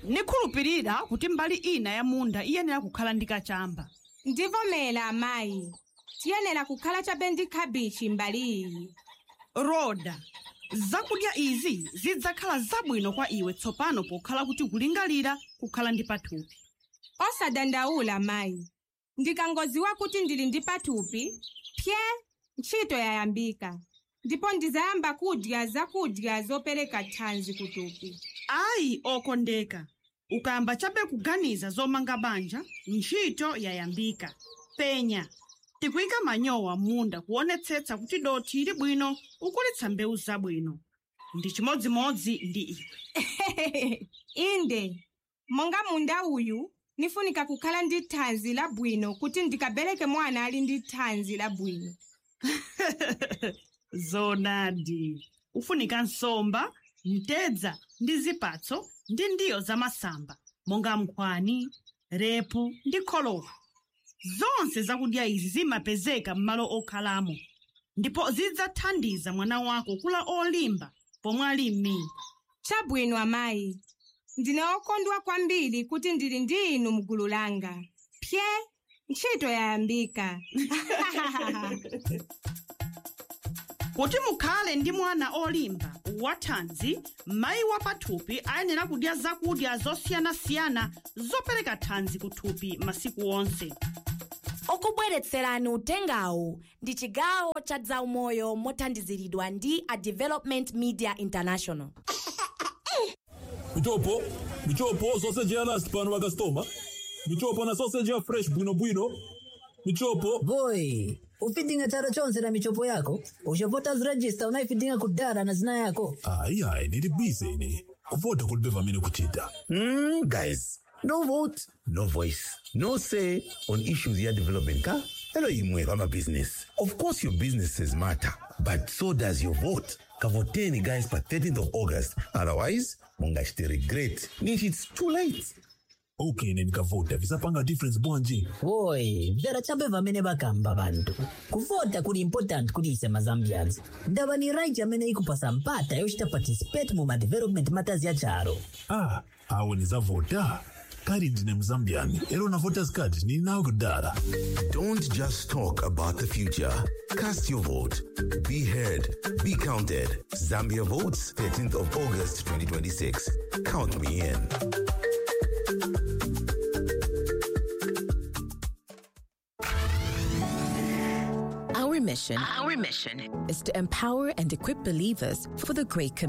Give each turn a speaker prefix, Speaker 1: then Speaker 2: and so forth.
Speaker 1: nikhulupirira kuti mbali ina ya munda iyenera kukhala ndi kachamba.
Speaker 2: Ndivomera amayi. Tiyenera kukhala chabe ndi kabichi mbali iyi.
Speaker 1: Roda, zakudya izi zidzakhala zabwino kwa iwe tsopano pokhala kuti kulingalira kukhala ndi pathupi.
Speaker 2: Osadandaula mayi. Ndikangoziwa kuti ndili ndi pathupi, ntchito yayambika. Ndipo ndizayamba kudya zakudya zopereka thanzi kuthupi.
Speaker 1: Ayi okondeka, ukayamba chabe kuganiza zomanga banja, ntchito yayambika. Penya, tikuyika manyowa munda kuonetsetsa kuti dothi ili bwino, ukulitsa mbewu zabwino. Ndi chimodzimodzi ndi iwe.
Speaker 2: Inde, monga munda uyu, nifunika kukhala ndi thanzi labwino kuti ndikabereke mwana ali ndi thanzi labwino.
Speaker 1: Zonadi, ufunika nsomba, mtedza ndi zipatso ndi ndiyo za masamba, monga nkhwani, repu ndi kholowa. Zonse zakudya izi zimapezeka m'malo okhalamo, ndipo zidzathandiza mwana wako kula olimba pomwe ali m'mimba.
Speaker 2: Chabwino amayi. Ndine okondwa kwambiri kuti ndili ndi inu mgulu langa. Ntchito yayambika.
Speaker 1: Kuti mukhale ndi mwana olimba wathanzi, mayi wa pathupi ayenera kudya zakudya zosiyanasiyana zopereka thanzi kuthupi masiku onse.
Speaker 3: Okubweretserani utengawu ndi chigawo cha zaumoyo mothandiziridwa ndi a Development Media International.
Speaker 4: Michopo sausage ya last pano wa customer. Michopo na sausage ya fresh bwino. Michopo.
Speaker 5: Boy, ufidinga taro chonse na michopo yako. Ushapota register unaifidinga kudara na zina yako.
Speaker 4: Ayi, nili busy ni. Kuvota kulibeva mine kuchita.
Speaker 6: Guys, no vote, no voice, no say on issues ya development ka? Hello imwe kama business. Of course your businesses matter, but so does your vote. Kavoteni guys by 13th of August. Otherwise, mungashite regret. Means it's too late.
Speaker 4: Okay, nikavota. Visapanga difference bwanji.
Speaker 5: Boy, vera chabe vamene bakamba bantu. Kuvota kuli important kuli isema Zambians. Ndaba ni right yamene ikupasa mpata yoshita participate mu development matters ya charo.
Speaker 4: Awe nizavota. Kari ndine Mzambiani. Ero na voters card ni nao kudara.
Speaker 6: Don't just talk about the future. Cast your vote. Be heard. Be counted. Zambia votes 13th of August 2026. Count me in.
Speaker 7: Our mission is to empower and equip believers for the great commission.